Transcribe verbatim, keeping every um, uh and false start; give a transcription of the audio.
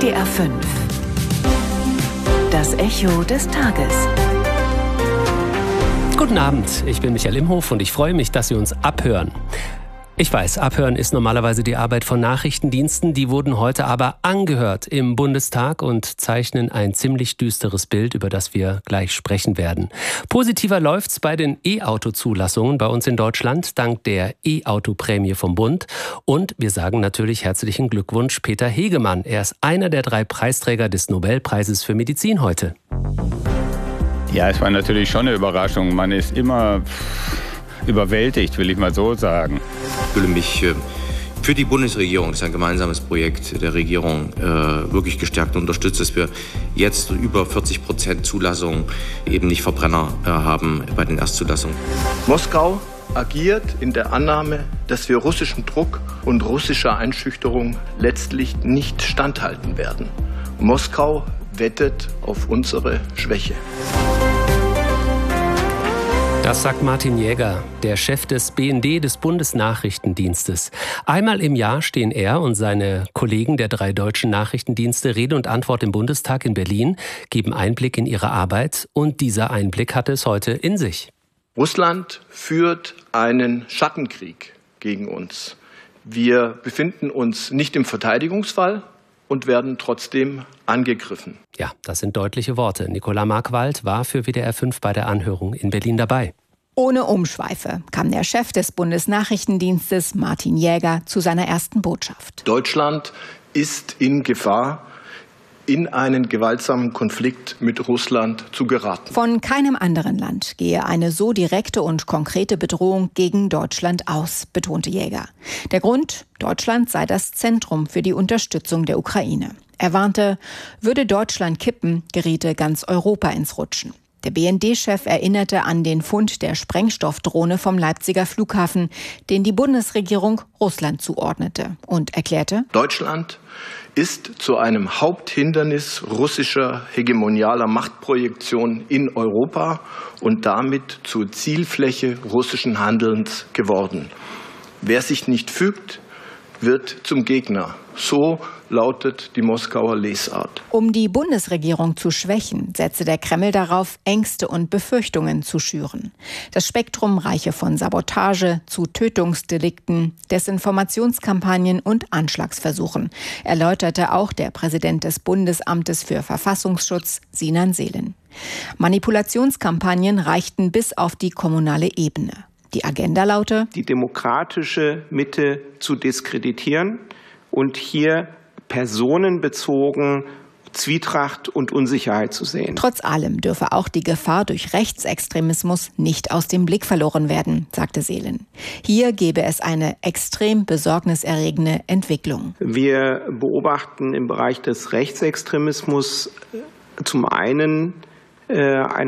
W D R fünf. Das Echo des Tages. Guten Abend, ich bin Michael Imhof und ich freue mich, dass Sie uns abhören. Ich weiß, abhören ist normalerweise die Arbeit von Nachrichtendiensten, die wurden heute aber angehört im Bundestag und zeichnen ein ziemlich düsteres Bild, über das wir gleich sprechen werden. Positiver läuft's bei den E-Auto-Zulassungen bei uns in Deutschland, dank der E-Auto-Prämie vom Bund. Und wir sagen natürlich herzlichen Glückwunsch Peter Hegemann. Er ist einer der drei Preisträger des Nobelpreises für Medizin heute. Ja, es war natürlich schon eine Überraschung. Man ist immer überwältigt, will ich mal so sagen. Ich fühle mich für die Bundesregierung, das ist ein gemeinsames Projekt der Regierung, wirklich gestärkt und unterstützt, dass wir jetzt über vierzig Prozent Zulassung eben nicht Verbrenner haben bei den Erstzulassungen. Moskau agiert in der Annahme, dass wir russischem Druck und russischer Einschüchterung letztlich nicht standhalten werden. Moskau wettet auf unsere Schwäche. Das sagt Martin Jäger, der Chef des B N D, des Bundesnachrichtendienstes. Einmal im Jahr stehen er und seine Kollegen der drei deutschen Nachrichtendienste Rede und Antwort im Bundestag in Berlin, geben Einblick in ihre Arbeit und dieser Einblick hat es heute in sich. Russland führt einen Schattenkrieg gegen uns. Wir befinden uns nicht im Verteidigungsfall und werden trotzdem angegriffen. Ja, das sind deutliche Worte. Nicola Markwald war für W D R fünf bei der Anhörung in Berlin dabei. Ohne Umschweife kam der Chef des Bundesnachrichtendienstes Martin Jäger zu seiner ersten Botschaft. Deutschland ist in Gefahr, in einen gewaltsamen Konflikt mit Russland zu geraten. Von keinem anderen Land gehe eine so direkte und konkrete Bedrohung gegen Deutschland aus, betonte Jäger. Der Grund: Deutschland sei das Zentrum für die Unterstützung der Ukraine. Er warnte, würde Deutschland kippen, geriete ganz Europa ins Rutschen. Der B N D-Chef erinnerte an den Fund der Sprengstoffdrohne vom Leipziger Flughafen, den die Bundesregierung Russland zuordnete, und erklärte: Deutschland ist zu einem Haupthindernis russischer hegemonialer Machtprojektion in Europa und damit zur Zielfläche russischen Handelns geworden. Wer sich nicht fügt, wird zum Gegner. So lautet die Moskauer Lesart. Um die Bundesregierung zu schwächen, setze der Kreml darauf, Ängste und Befürchtungen zu schüren. Das Spektrum reiche von Sabotage zu Tötungsdelikten, Desinformationskampagnen und Anschlagsversuchen, erläuterte auch der Präsident des Bundesamtes für Verfassungsschutz, Sinan Selen. Manipulationskampagnen reichten bis auf die kommunale Ebene. Die Agenda laute: die demokratische Mitte zu diskreditieren und hier personenbezogen Zwietracht und Unsicherheit zu sehen. Trotz allem dürfe auch die Gefahr durch Rechtsextremismus nicht aus dem Blick verloren werden, sagte Selen. Hier gebe es eine extrem besorgniserregende Entwicklung. Wir beobachten im Bereich des Rechtsextremismus zum einen äh, eine